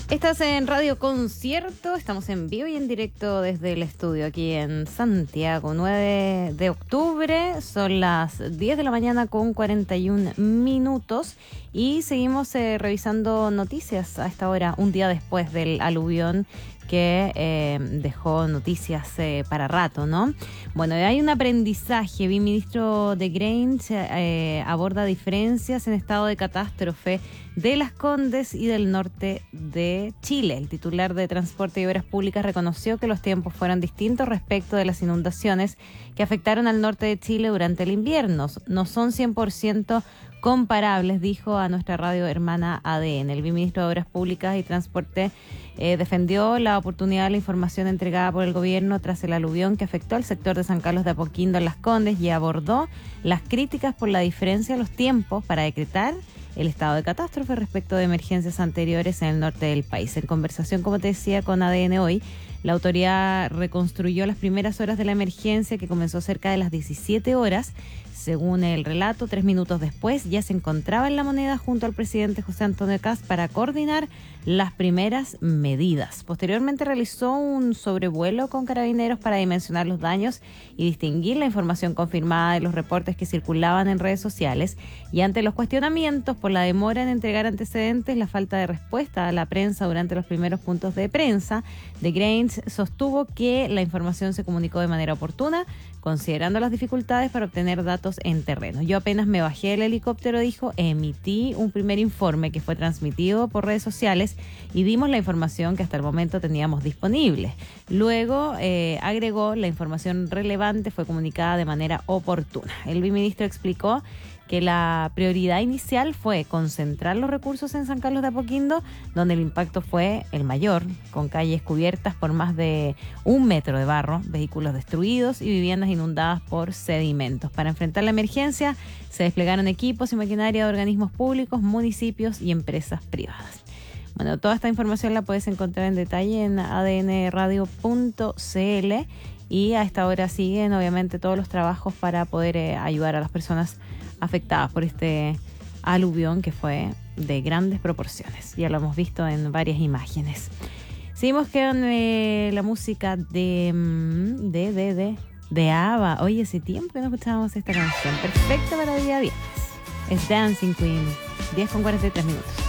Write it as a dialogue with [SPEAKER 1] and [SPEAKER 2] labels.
[SPEAKER 1] Estás en Radio Concierto, estamos en vivo y en directo desde el estudio aquí en Santiago, 9 de octubre, son las 10 de la mañana con 41 minutos y seguimos revisando noticias a esta hora, un día después del aluvión que dejó noticias para rato, ¿no? Bueno, hay un aprendizaje. El ministro de Grains aborda diferencias en estado de catástrofe de Las Condes y del norte de Chile. El titular de Transporte y Obras Públicas reconoció que los tiempos fueron distintos respecto de las inundaciones que afectaron al norte de Chile durante el invierno. No son 100% comparables, dijo a nuestra radio hermana ADN. El viceministro de Obras Públicas y Transporte defendió la oportunidad de la información entregada por el gobierno tras el aluvión que afectó al sector de San Carlos de Apoquindo en Las Condes y abordó las críticas por la diferencia de los tiempos para decretar el estado de catástrofe respecto de emergencias anteriores en el norte del país. En conversación, como te decía, con ADN hoy, la autoridad reconstruyó las primeras horas de la emergencia que comenzó cerca de las 17 horas. Según el relato, 3 minutos después ya se encontraba en La Moneda junto al presidente José Antonio Kast para coordinar las primeras medidas. Posteriormente realizó un sobrevuelo con carabineros para dimensionar los daños y distinguir la información confirmada de los reportes que circulaban en redes sociales. Y ante los cuestionamientos por la demora en entregar antecedentes, la falta de respuesta a la prensa durante los primeros puntos de prensa, The Grains sostuvo que la información se comunicó de manera oportuna, considerando las dificultades para obtener datos en terreno. Yo apenas me bajé del helicóptero, dijo, emití un primer informe que fue transmitido por redes sociales y dimos la información que hasta el momento teníamos disponible. Luego, agregó, la información relevante fue comunicada de manera oportuna. El viceministro explicó que la prioridad inicial fue concentrar los recursos en San Carlos de Apoquindo, donde el impacto fue el mayor, con calles cubiertas por más de 1 metro de barro, vehículos destruidos y viviendas inundadas por sedimentos. Para enfrentar la emergencia, se desplegaron equipos y maquinaria de organismos públicos, municipios y empresas privadas. Bueno, toda esta información la puedes encontrar en detalle en adnradio.cl y a esta hora siguen obviamente todos los trabajos para poder ayudar a las personas afectadas por este aluvión que fue de grandes proporciones. Ya lo hemos visto en varias imágenes. Seguimos con la música de ABBA. Oye, hace tiempo que no escuchábamos esta canción. Perfecta para el día viernes. Es Dancing Queen, 10:43 minutos.